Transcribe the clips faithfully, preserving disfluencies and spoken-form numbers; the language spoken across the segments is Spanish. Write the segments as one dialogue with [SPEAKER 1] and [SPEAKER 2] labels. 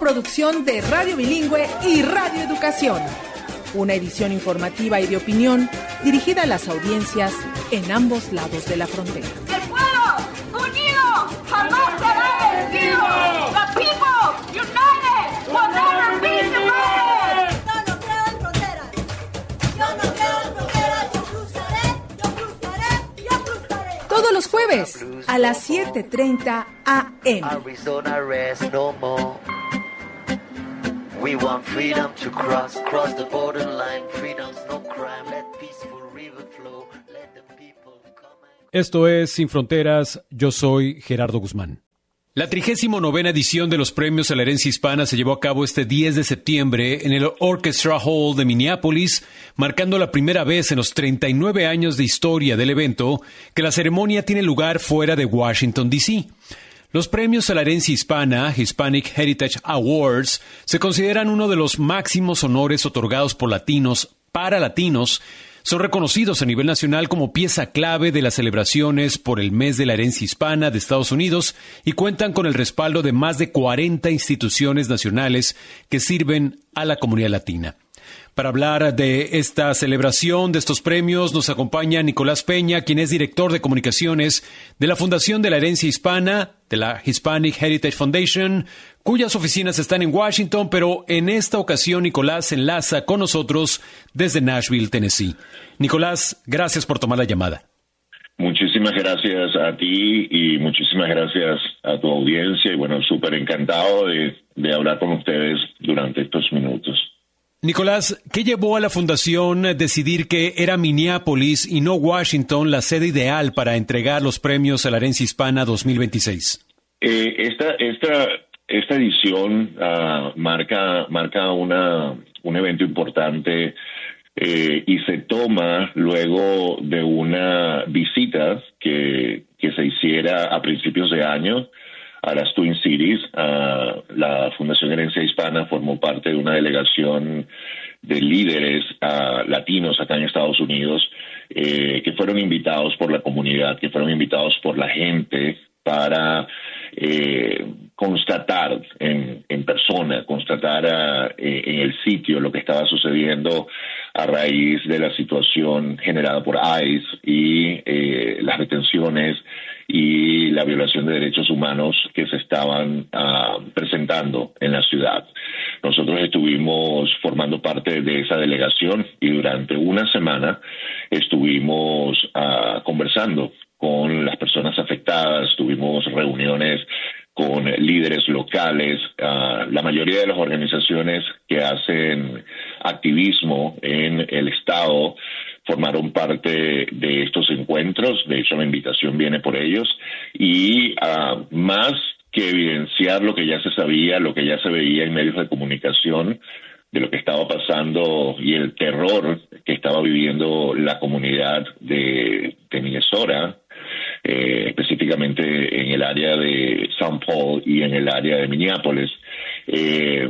[SPEAKER 1] coproducción de Radio Bilingüe y Radio Educación. Una edición informativa y de opinión dirigida a las audiencias en ambos lados de la frontera.
[SPEAKER 2] ¡El pueblo unido jamás será vencido! ¡The people united will never be divided!
[SPEAKER 3] Yo no creo en fronteras. Yo no creo en fronteras. Yo cruzaré, yo cruzaré, yo cruzaré.
[SPEAKER 1] Todos los jueves a las siete treinta a eme.
[SPEAKER 4] Arizona rest no more. We want freedom to cross, cross the borderline. Freedom's no crime. Let peaceful river flow. Let the people come and...
[SPEAKER 5] Esto es Sin Fronteras. Yo soy Gerardo Guzmán. La trigésima novena edición de los Premios a la Herencia Hispana se llevó a cabo este diez de septiembre en el Orchestra Hall de Minneapolis, marcando la primera vez en los treinta y nueve años de historia del evento que la ceremonia tiene lugar fuera de Washington, D C Los premios a la herencia hispana, Hispanic Heritage Awards, se consideran uno de los máximos honores otorgados por latinos para latinos. Son reconocidos a nivel nacional como pieza clave de las celebraciones por el mes de la herencia hispana de Estados Unidos y cuentan con el respaldo de más de cuarenta instituciones nacionales que sirven a la comunidad latina. Para hablar de esta celebración, de estos premios, nos acompaña Nicolás Peña, quien es director de comunicaciones de la Fundación de la Herencia Hispana, de la Hispanic Heritage Foundation, cuyas oficinas están en Washington, pero en esta ocasión Nicolás se enlaza con nosotros desde Nashville, Tennessee. Nicolás, gracias por tomar la llamada.
[SPEAKER 6] Muchísimas gracias a ti y muchísimas gracias a tu audiencia. Y bueno, súper encantado de, de hablar con ustedes durante estos minutos.
[SPEAKER 5] Nicolás, ¿qué llevó a la Fundación a decidir que era Minneapolis y no Washington la sede ideal para entregar los premios a la herencia hispana dos mil veintiséis?
[SPEAKER 6] Eh, esta, esta, esta edición uh, marca, marca una, un evento importante eh, y se toma luego de una visita que, que se hiciera a principios de año a las Twin Cities. Uh, la Fundación Herencia Hispana formó parte de una delegación de líderes uh, latinos acá en Estados Unidos eh, que fueron invitados por la comunidad, que fueron invitados por la gente para eh, constatar en, en persona, constatar uh, en el sitio lo que estaba sucediendo a raíz de la situación generada por ICE y eh, las detenciones y la violación de derechos humanos que se estaban uh, presentando en la ciudad. Nosotros estuvimos formando parte de esa delegación y durante una semana estuvimos uh, conversando con las personas afectadas, tuvimos reuniones con líderes locales, uh, la mayoría de las organizaciones que hacen activismo en el estado formaron parte de estos encuentros. De hecho, la invitación viene por ellos y uh, más que evidenciar lo que ya se sabía, lo que ya se veía en medios de comunicación de lo que estaba pasando y el terror que estaba viviendo la comunidad de, de Minnesota, eh, específicamente en el área de Saint Paul y en el área de Minneapolis, eh,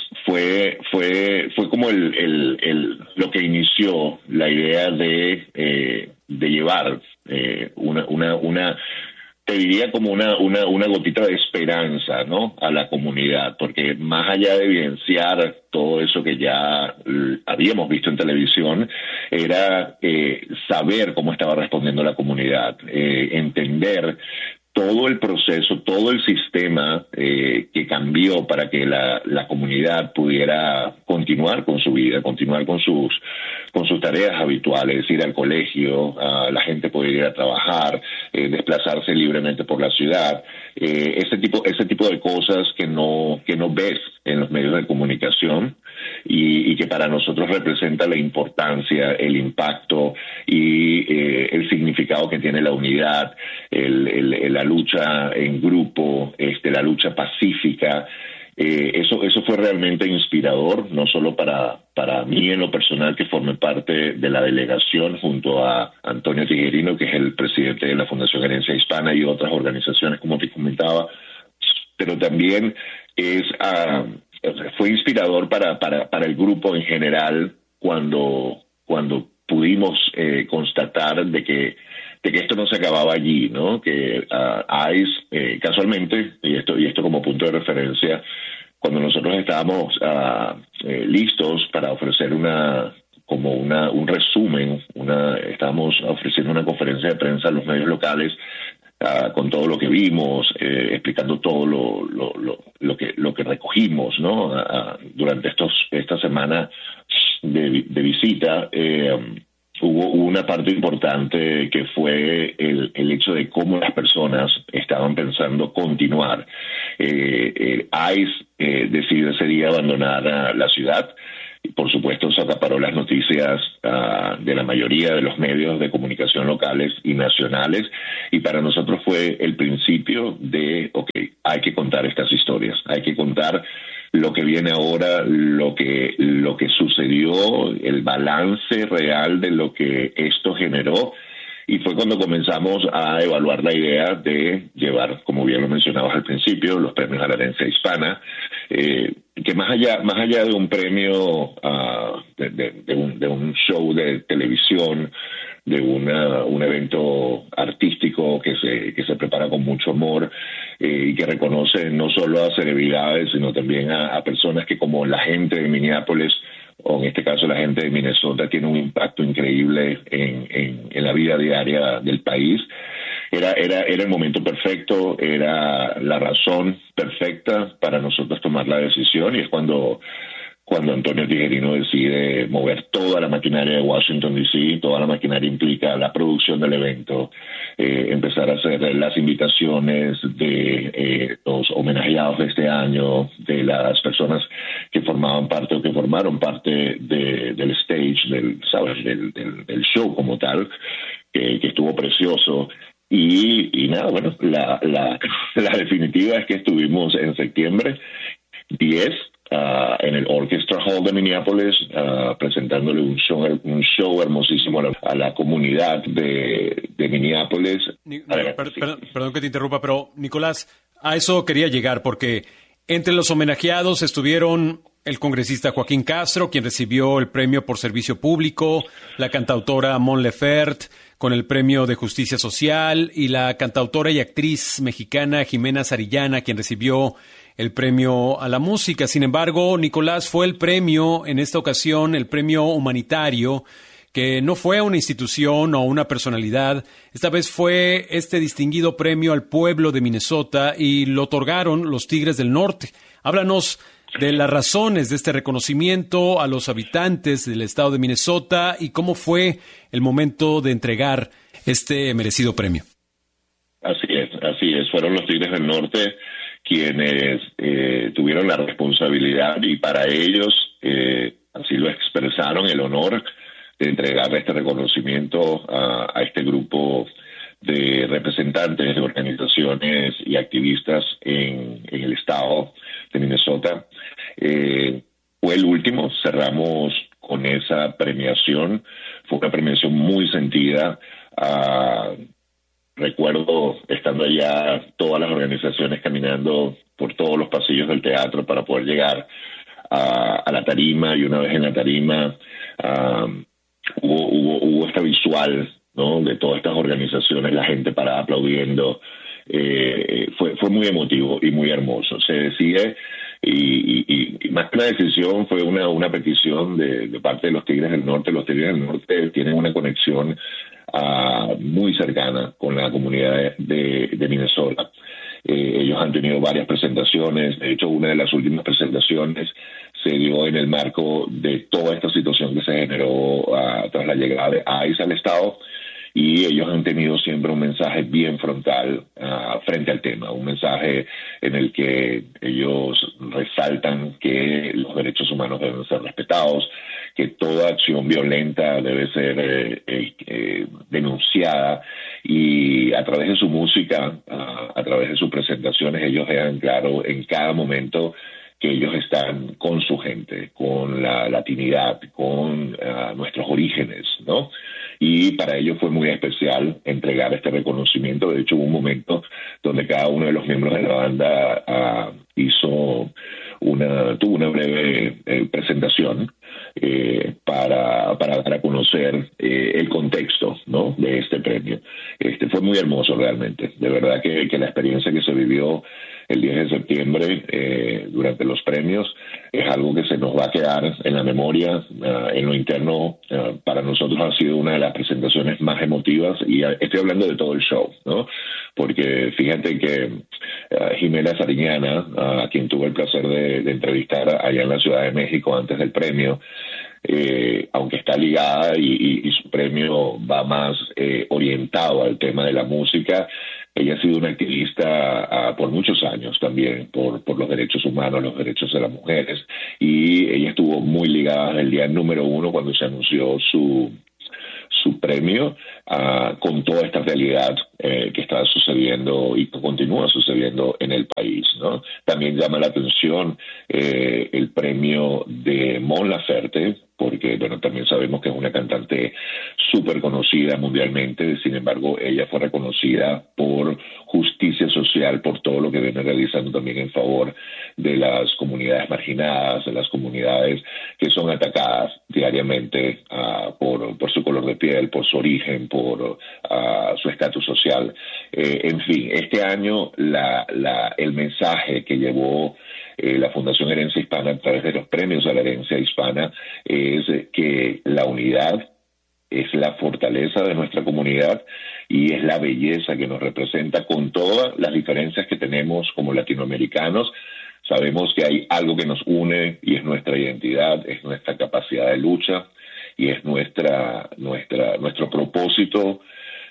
[SPEAKER 6] fue fue fue como el, el, el lo que inició la idea de eh, de llevar eh, una una una te diría como una una una gotita de esperanza, ¿no?, a la comunidad, porque más allá de evidenciar todo eso que ya eh, habíamos visto en televisión, era eh, saber cómo estaba respondiendo la comunidad, eh, entender todo el proceso, todo el sistema eh, que cambió para que la, la comunidad pudiera continuar con su vida, continuar con sus con sus tareas habituales, ir al colegio, uh, la gente poder ir a trabajar, eh, desplazarse libremente por la ciudad, eh, ese tipo ese tipo de cosas que no que no ves en los medios de comunicación y, y que para nosotros representa la importancia, el impacto y eh, el significado que tiene la unidad, el, el, la lucha en grupo, este, la lucha pacífica. Eh, eso eso fue realmente inspirador, no solo para, para mí en lo personal, que formé parte de la delegación junto a Antonio Tijerino, que es el presidente de la Fundación Herencia Hispana y otras organizaciones, como te comentaba, pero también es uh, fue inspirador para, para, para el grupo en general cuando, cuando pudimos eh, constatar de que de que esto no se acababa allí, ¿no? Que uh, ICE, eh, casualmente, y esto y esto como punto de referencia, cuando nosotros estábamos uh, eh, listos para ofrecer una como una un resumen, una estábamos ofreciendo una conferencia de prensa a los medios locales uh, con todo lo que vimos, eh, explicando todo lo, lo, lo, lo que lo que recogimos, ¿no? Uh, durante estos esta semana de, de visita. Eh, um, Hubo una parte importante que fue el, el hecho de cómo las personas estaban pensando continuar. Eh, eh, ICE eh, decidió ese día abandonar uh, la ciudad. Y por supuesto se acaparó las noticias uh, de la mayoría de los medios de comunicación locales y nacionales, y para nosotros fue el principio de, ok, hay que contar estas historias, hay que contar lo que viene ahora, lo que lo que sucedió, el balance real de lo que esto generó. Y fue cuando comenzamos a evaluar la idea de llevar, como bien lo mencionabas al principio, los premios a la herencia hispana, eh, que más allá más allá de un premio, uh, de, de, de, un, de un show de televisión, de una, un evento artístico que se que se prepara con mucho amor eh, y que reconoce no solo a celebridades, sino también a, a personas que, como la gente de Minneapolis, o en este caso la gente de Minnesota, tiene un impacto increíble en, en, en la vida diaria del país. Era, era, era el momento perfecto, era la razón perfecta para nosotros tomar la decisión, y es cuando cuando Antonio Tijerino decide mover toda la maquinaria de Washington D C. Toda la maquinaria implica la producción del evento, eh, empezar a hacer las invitaciones de eh, los homenajeados de este año, de las personas que formaban parte o que formaron parte de, del stage, del, ¿sabes? Del, del, del show como tal, que, que estuvo precioso. Y, y nada, bueno, la, la, la definitiva es que estuvimos en septiembre diez Uh, en el Orchestra Hall de Minneapolis, uh, presentándole un show, un show hermosísimo a la, a la comunidad de, de Minneapolis.
[SPEAKER 5] Ni, per, per, perdón, perdón que te interrumpa, pero Nicolás, a eso quería llegar, porque entre los homenajeados estuvieron el congresista Joaquín Castro, quien recibió el premio por servicio público, la cantautora Mon Laferte, con el premio de Justicia Social, y la cantautora y actriz mexicana Jimena Sarillana, quien recibió el premio a la música. Sin embargo, Nicolás, fue el premio, en esta ocasión, el premio humanitario, que no fue a una institución o una personalidad. Esta vez fue este distinguido premio al pueblo de Minnesota, y lo otorgaron los Tigres del Norte. Háblanos de las razones de este reconocimiento a los habitantes del estado de Minnesota y cómo fue el momento de entregar este merecido premio.
[SPEAKER 6] Así es, así es. Fueron los Tigres del Norte quienes eh, tuvieron la responsabilidad, y para ellos eh, así lo expresaron, el honor de entregar este reconocimiento a, a este grupo de representantes de organizaciones y activistas en, en el estado de Minnesota. Eh, fue el último, cerramos con esa premiación. Fue una premiación muy sentida. Uh, Recuerdo estando allá, todas las organizaciones caminando por todos los pasillos del teatro para poder llegar a, a la tarima, y una vez en la tarima um, hubo, hubo, hubo esta visual, ¿no?, de todas estas organizaciones, la gente parada aplaudiendo. Eh, fue, fue muy emotivo y muy hermoso. Se decide, y, y, y más que una decisión, fue una, una petición de, de parte de los Tigres del Norte. Los Tigres del Norte tienen una conexión Uh, muy cercana con la comunidad de, de Minnesota. Eh, ellos han tenido varias presentaciones. De hecho, una de las últimas presentaciones se dio en el marco de toda esta situación que se generó uh, tras la llegada de ICE al estado, y ellos han tenido siempre un mensaje bien frontal uh, frente al tema, un mensaje en el que ellos resaltan que los derechos humanos deben ser respetados, que toda acción violenta debe ser eh, eh, eh, denunciada, y a través de su música, uh, a través de sus presentaciones, ellos dejan claro en cada momento que ellos están con su gente, con la latinidad, con uh, nuestros orígenes, ¿no? Y para ellos fue muy especial entregar este reconocimiento. De hecho, hubo un momento donde cada uno de los miembros de la banda uh, hizo una, tuvo una breve eh, presentación eh, para, para dar a conocer eh, el contexto, ¿no?, de este premio. Este fue muy hermoso realmente. De verdad que, que la experiencia que se vivió el diez de septiembre eh, durante los premios, es algo que se nos va a quedar en la memoria, uh, en lo interno. Uh, para nosotros ha sido una de las presentaciones más emotivas, y uh, estoy hablando de todo el show, ¿no? Porque fíjate que uh, Jimena Sariñana, uh, a quien tuve el placer de, de entrevistar allá en la Ciudad de México antes del premio, Eh, aunque está ligada y, y, y su premio va más eh, orientado al tema de la música, ella ha sido una activista uh, por muchos años también, por, por los derechos humanos, los derechos de las mujeres, y ella estuvo muy ligada desde el día número uno cuando se anunció su su premio, uh, con toda esta realidad eh, que está sucediendo y que continúa sucediendo en el país, ¿no? También llama la atención eh, el premio de Mon Laferte, porque, bueno, también sabemos que es una cantante súper conocida mundialmente. Sin embargo, ella fue reconocida por justicia social, por todo lo que viene realizando también en favor de las comunidades marginadas, de las comunidades que son atacadas diariamente uh, por, por su color de piel, por su origen, por uh, su estatus social. Eh, en fin, este año la, la, el mensaje que llevó Eh, la Fundación Herencia Hispana a través de los premios a la herencia hispana es que la unidad es la fortaleza de nuestra comunidad y es la belleza que nos representa, con todas las diferencias que tenemos como latinoamericanos. Sabemos que hay algo que nos une y es nuestra identidad, es nuestra capacidad de lucha y es nuestra, nuestra, nuestro propósito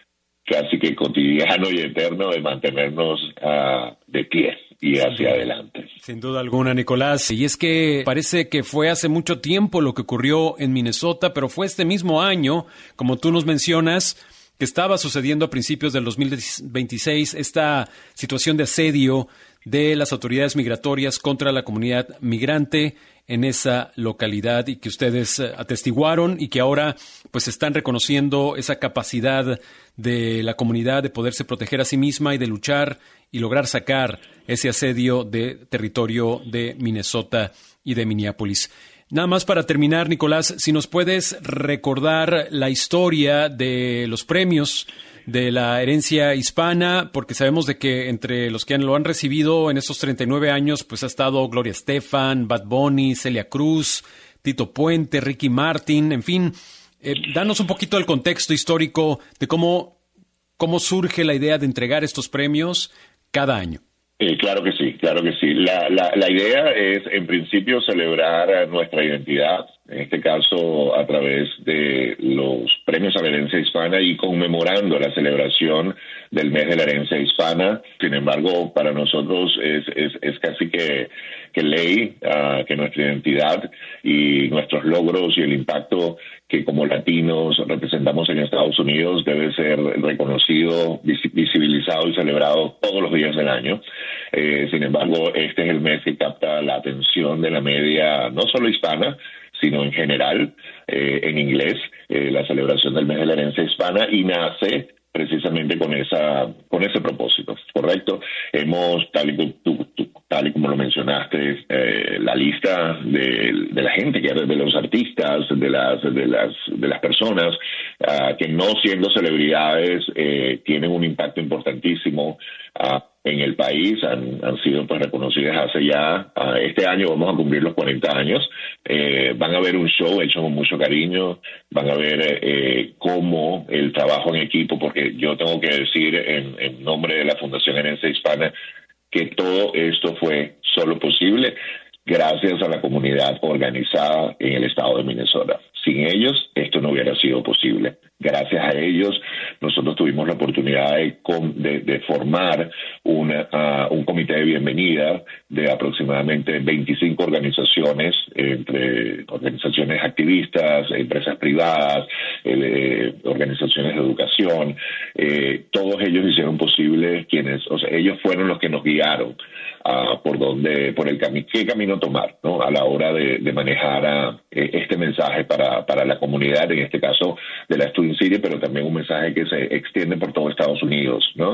[SPEAKER 6] casi que cotidiano y eterno de mantenernos uh, de pie y hacia adelante.
[SPEAKER 5] Sin duda alguna, Nicolás. Y es que parece que fue hace mucho tiempo lo que ocurrió en Minnesota, pero fue este mismo año, como tú nos mencionas, que estaba sucediendo a principios del dos mil veintiséis esta situación de asedio de las autoridades migratorias contra la comunidad migrante en esa localidad, y que ustedes atestiguaron y que ahora pues están reconociendo esa capacidad de la comunidad de poderse proteger a sí misma y de luchar y lograr sacar ese asedio de territorio de Minnesota y de Minneapolis. Nada más para terminar, Nicolás, si nos puedes recordar la historia de los premios de la herencia hispana, porque sabemos de que entre los que lo han recibido en estos treinta y nueve años, pues ha estado Gloria Estefan, Bad Bunny, Celia Cruz, Tito Puente, Ricky Martin, en fin. Eh, danos un poquito el contexto histórico de cómo, cómo surge la idea de entregar estos premios cada año.
[SPEAKER 6] Eh, claro que sí, claro que sí. La, la, la idea es, en principio, celebrar nuestra identidad, en este caso a través de los premios a la herencia hispana y conmemorando la celebración del mes de la herencia hispana. Sin embargo, para nosotros es, es, es casi que, que ley uh, que nuestra identidad y nuestros logros y el impacto que como latinos representamos en Estados Unidos debe ser reconocido, visibilizado y celebrado todos los días del año. Eh, sin embargo, este es el mes que capta la atención de la media, no solo hispana, sino en general, eh, en inglés, eh, la celebración del mes de la herencia hispana, y nace precisamente con esa con ese propósito, ¿correcto? Hemos, tal y, tú, tú, tal y como lo mencionaste, eh, la lista de, de la gente, que de los artistas, de las de las de las personas uh, que no siendo celebridades eh, tienen un impacto importantísimo uh, en el país, han, han sido pues reconocidas hace ya, uh, este año vamos a cumplir los cuarenta años, eh, van a ver un show hecho con mucho cariño, van a ver eh, cómo el trabajo en equipo, porque yo tengo que decir en, en nombre de la Fundación Herencia Hispana que todo esto fue solo posible gracias a la comunidad organizada en el estado de Minnesota. Sin ellos, esto no hubiera sido posible. Gracias a ellos, nosotros tuvimos la oportunidad de, de, de formar una, uh, un comité de bienvenida de aproximadamente veinticinco organizaciones, entre organizaciones activistas, empresas privadas, eh, organizaciones de educación. Eh, todos ellos hicieron posible, quienes, o sea, ellos fueron los que nos guiaron uh, por dónde, por el camino, qué camino tomar, ¿no? A la hora de, de manejar uh, este mensaje para, para la comunidad, en este caso de la Twin City, pero también un mensaje que se extiende por todo Estados Unidos, ¿no?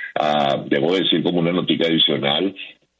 [SPEAKER 6] Uh, debo decir como una notica adicional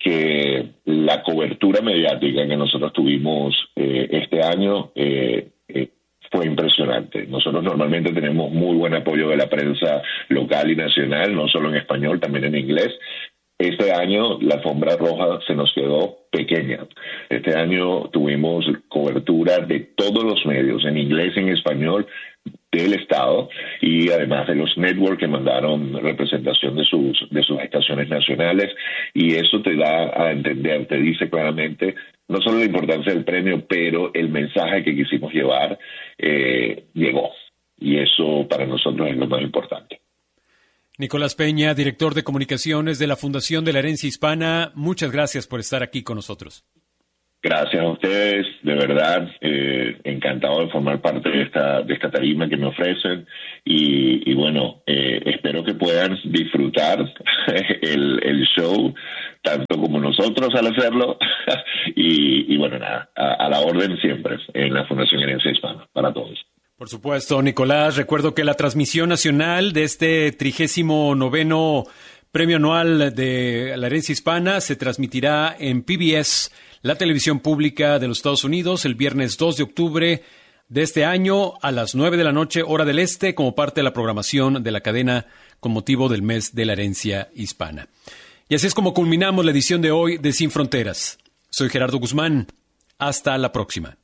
[SPEAKER 6] que la cobertura mediática que nosotros tuvimos eh, este año eh, eh, fue impresionante. Nosotros normalmente tenemos muy buen apoyo de la prensa local y nacional, no solo en español, también en inglés, este año la alfombra roja se nos quedó pequeña. Este año tuvimos cobertura de todos los medios, en inglés, en español, del Estado, y además de los networks que mandaron representación de sus de sus estaciones nacionales, y eso te da a entender, te dice claramente no solo la importancia del premio, pero el mensaje que quisimos llevar eh, llegó, y eso para nosotros es lo más importante.
[SPEAKER 5] Nicolás Peña, director de comunicaciones de la Fundación de la Herencia Hispana, muchas gracias por estar aquí con nosotros.
[SPEAKER 6] Gracias a ustedes, de verdad, eh, encantado de formar parte de esta de esta tarima que me ofrecen, y, y bueno, eh, espero que puedan disfrutar el, el show, tanto como nosotros al hacerlo, y, y bueno, nada, a, a la orden siempre en la Fundación Herencia Hispana, para todos.
[SPEAKER 5] Por supuesto, Nicolás, recuerdo que la transmisión nacional de este trigésimo noveno Premio Anual de la Herencia Hispana se transmitirá en P B S, la televisión pública de los Estados Unidos, el viernes dos de octubre de este año a las nueve de la noche, hora del este, como parte de la programación de la cadena con motivo del mes de la Herencia Hispana. Y así es como culminamos la edición de hoy de Sin Fronteras. Soy Gerardo Guzmán. Hasta la próxima.